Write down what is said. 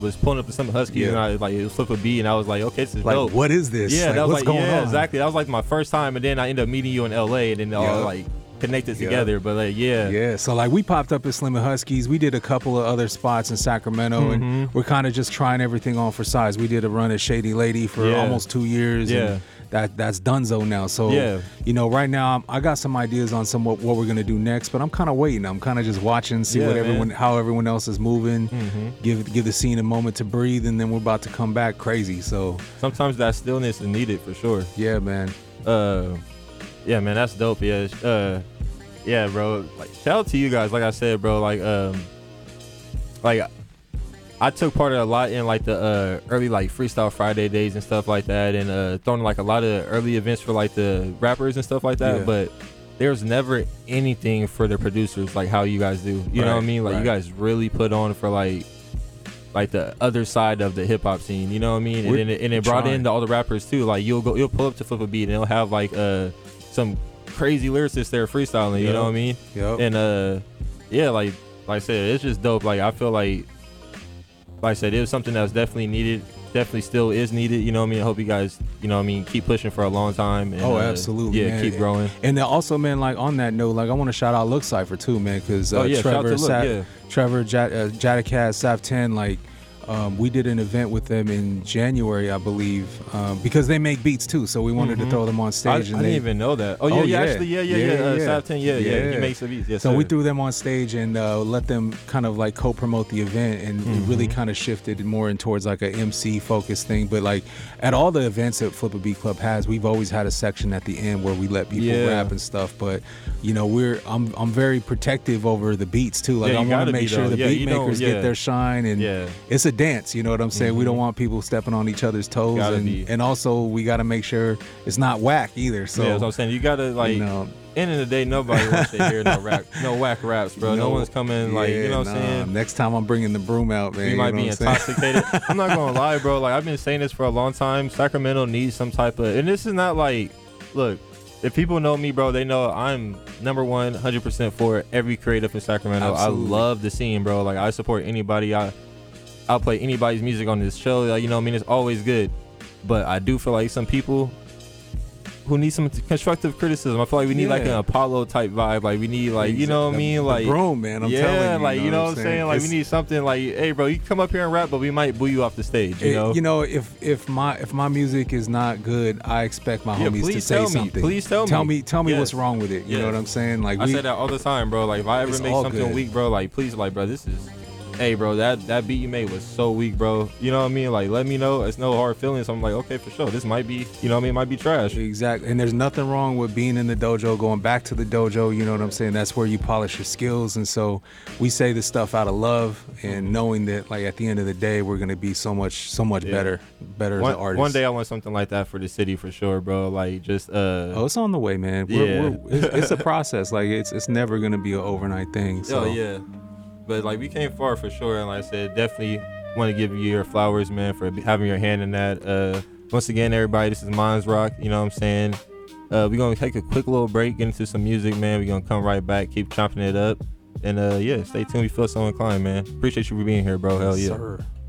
was pulling up the Slim Huskies, and I like it was Flip a Beat, and I was like, okay, this is like, dope. what is this? Yeah, like, that was what's like, going yeah, on? exactly. That was like my first time, and then I ended up meeting you in LA, and then all like connected together. But like, yeah. So like, we popped up at Slim and Huskies. We did a couple of other spots in Sacramento, and we're kind of just trying everything on for size. We did a run at Shady Lady for almost 2 years. Yeah. And that's donezo now. So you know, right now I got some ideas on what we're gonna do next, but I'm kind of waiting. I'm kind of just watching, see how everyone else is moving. Give the scene a moment to breathe, and then we're about to come back crazy. So sometimes that stillness is needed for sure. Yeah, man. Yeah, man, that's dope. Yeah, yeah, bro. Like, shout out to you guys. Like I said, bro. Like I took part of a lot in like the early like Freestyle Friday days and stuff like that, and throwing like a lot of early events for like the rappers and stuff like that. Yeah. But there's never anything for the producers like how you guys do. You know what I mean? Like you guys really put on for like the other side of the hip hop scene. You know what I mean? And it brought in all the rappers too. Like you'll pull up to Flip a Beat, and they'll have like some crazy lyricists there freestyling. You know what I mean? And yeah, like I said, it's just dope. Like I feel like I said, it was something that was definitely needed, definitely still is needed. You know what I mean? I hope you guys, you know what I mean, keep pushing for a long time. And, absolutely. Yeah, man. Keep growing. And then also, man, like on that note, like I want to shout out Look Cypher too, man, because Trevor, Jadakiss, Saf 10, like we did an event with them in January, I believe, because they make beats too. So we wanted to throw them on stage. I didn't even know that. Actually, Saf 10, he makes the beats. Yes, so we threw them on stage and let them kind of like co-promote the event, and it really kind of shifted more in towards like a MC focused thing. But like at all the events that Flip a Beat Club has, we've always had a section at the end where we let people rap and stuff. But you know, I'm very protective over the beats too. Like I want to make sure the beat makers get their shine, and it's a dance, you know what I'm saying? We don't want people stepping on each other's toes, and also we got to make sure it's not whack either. So that's what I'm saying. You got to like, end of the day, nobody wants to hear no whack raps, bro. No one's coming like, you know what I'm saying? Next time I'm bringing the broom out, man. We might be intoxicated. I'm not gonna lie, bro. Like I've been saying this for a long time. Sacramento needs some type of, and this is not like, look, if people know me, bro, they know I'm number one, 100% for every creative in Sacramento. Absolutely. I love the scene, bro. Like I support anybody. I'll play anybody's music on this show. Like, you know what I mean? It's always good. But I do feel like some people who need some constructive criticism. I feel like we need like an Apollo type vibe. Like we need like, you know what I mean? Like, bro, man, I'm telling you. Like, you know what I'm saying? Like we need something like, hey, bro, you can come up here and rap, but we might boo you off the stage, you know? You know, if my music is not good, I expect my homies to say something. Please tell me. Tell me what's wrong with it. You know what I'm saying? Like I say that all the time, bro. Like if I ever make something weak, bro, like please, like, bro, this is, hey, bro, that beat you made was so weak, bro. You know what I mean? Like, let me know. It's no hard feelings. I'm like, okay, for sure. This might be, you know what I mean? It might be trash. Exactly. And there's nothing wrong with being in the dojo, going back to the dojo. You know what I'm saying? That's where you polish your skills. And so we say this stuff out of love and knowing that, like, at the end of the day, we're going to be so much better as an artist. One day I want something like that for the city for sure, bro. Like, just, it's on the way, man. It's a process. Like, it's never going to be an overnight thing. So. Yeah. But like we came far for sure, and like I said, definitely want to give you your flowers, man, for having your hand in that. Once again, everybody, this is Minds Rock. You know what I'm saying? We're gonna take a quick little break, get into some music, man. We're gonna come right back, keep chopping it up, and stay tuned. We feel so inclined, man. Appreciate you for being here, bro. Hell yeah. Sir.